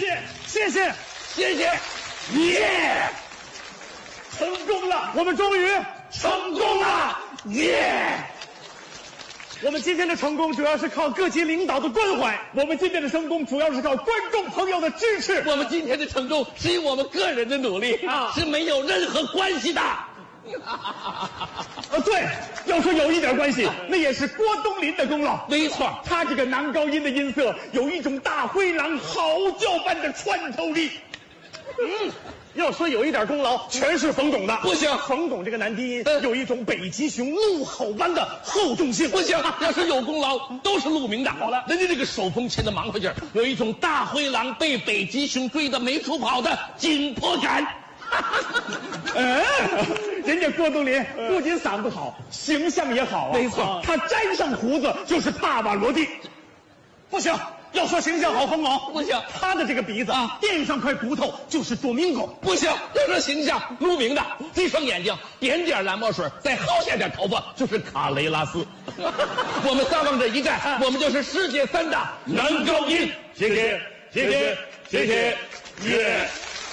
谢，耶！成功了，我们终于成功了，耶！我们今天的成功主要是靠各级领导的关怀，我们今天的成功主要是靠观众朋友的支持， 我们今天的成功是以我们个人的努力啊，是没有任何关系的。 对，要说有一点关系，那也是郭冬临的功劳。 没错， 他这个男高音的音色有一种大灰狼嚎叫般的穿透力。要说有一点功劳，全是冯巩的。 不行， 冯巩这个男低音有一种北极熊怒吼般的厚重性。 不行，要是有功劳，都是陆明的。好了，人家这个手风琴的忙活劲儿，有一种大灰狼被北极熊追得没处跑的紧迫感。 人家郭冬临不仅嗓子好，形象也好啊。 没错， 他沾上胡子就是帕瓦罗蒂。不行，要说形象好，冯巩不行， 他的这个鼻子啊，垫上块骨头就是多明狗。 不行，要说形象，陆明的这双眼睛，点点蓝墨水，再薅下点头发就是卡雷拉斯。我们仨往这一站，我们就是世界3大男高音。 谢谢，耶！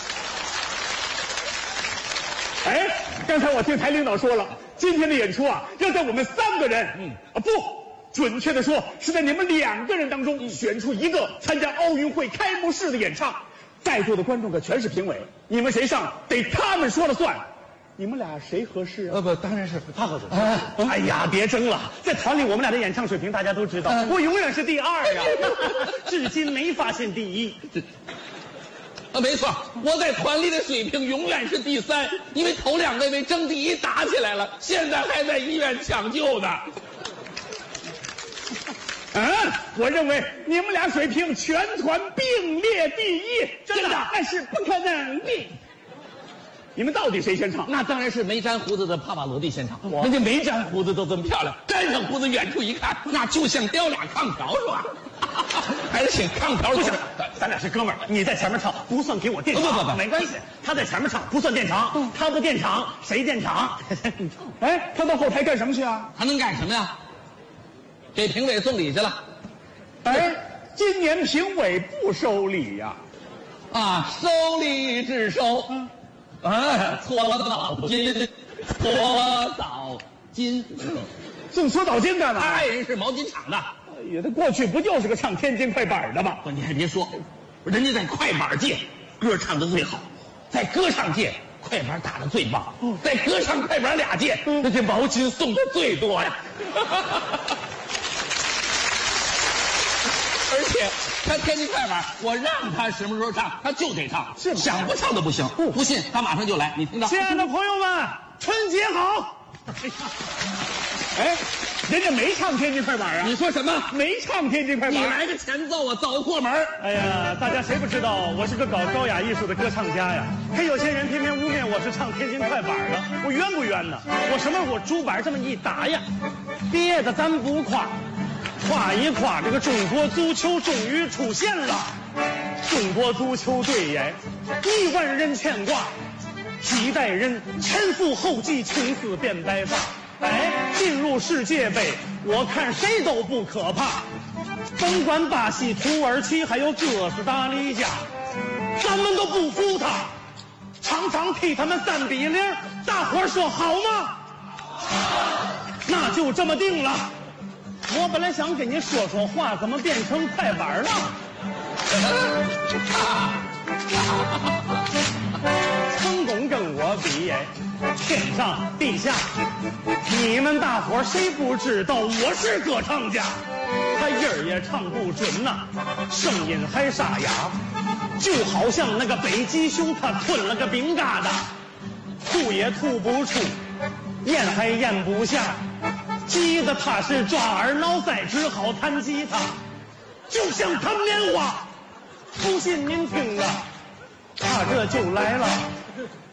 刚才我听台领导说了，今天的演出啊，要在我们3个人，不，准确的说是在你们2个人当中选出一个参加奥运会开幕式的演唱。在座的观众可全是评委，你们谁上得他们说了算。你们俩谁合适啊？ 不，当然是他合适。 哎呀，别争了，在团里我们俩的演唱水平大家都知道，我永远是第2呀，至今没发现第1。 没错，我在团里的水平永远是第3，因为头2位为争第1打起来了，现在还在医院抢救呢。 我认为你们俩水平全团并列第1，真的那是不可能的。你们到底谁先唱？ 那当然是没粘胡子的帕瓦罗蒂先唱。人家没粘胡子都这么漂亮，粘上胡子远处一看，那就像雕俩炕条是吧？还是请炕条。 不行，咱俩是哥们儿，你在前面唱不算给我垫场。不，没关系，他在前面唱不算垫场，他不垫场谁垫场？他到后台干什么去啊？ 他能干什么呀？给评委送礼去了。 今年评委不收礼呀。 收礼只收。搓澡巾， 送搓澡巾干嘛？ 爱人是毛巾厂的。 哎呀，他过去不就是个唱天津快板的吗？ 你还别说，人家在快板界歌唱的最好，在歌唱界快板打的最棒，在歌唱快板2届，那这毛巾送的最多呀。而且他天津快板，我让他什么时候唱，他就得唱， 是吗？ 想不唱都不行。不信他马上就来，你听到？ 亲爱的朋友们，春节好！人家没唱天津快板啊！ 你说什么？ 没唱天津快板？ 你来个前奏啊，早过门。 哎呀，大家谁不知道我是个搞高雅艺术的歌唱家呀？可有些人偏偏污蔑我是唱天津快板的，我冤不冤呢？我什么？我竹板这么一打呀，别的咱不夸。夸一夸，这个中国足球终于出现了，中国足球队呀，1万人牵挂，几代人前赴后继，青丝变白发。进入世界杯，我看谁都不可怕，甭管巴西、土耳其还有哥斯达黎加，咱们都不服他，常常替他们3-0，大伙儿说好吗？那就这么定了。我本来想跟你说说话，怎么变成快板了？成功跟我比，天上地下，你们大伙谁不知道我是歌唱家？他音儿也唱不准呐，声音还沙哑，就好像那个北极熊，他吞了个冰疙瘩，吐也吐不出，咽还咽不下。急得他是抓耳挠腮，只好弹吉他，就像弹棉花。不信您听啊，他这就来了。